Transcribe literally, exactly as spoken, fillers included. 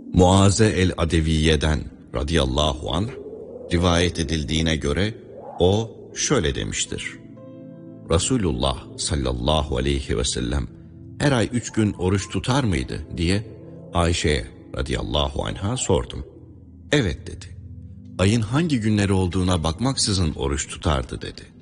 Muaze el-Adeviye'den radıyallahu anh rivayet edildiğine göre o şöyle demiştir. Resulullah sallallahu aleyhi ve sellem her ay üç gün oruç tutar mıydı diye Ayşe'ye radıyallahu anh'a sordum. Evet dedi. Ayın hangi günleri olduğuna bakmaksızın oruç tutardı dedi.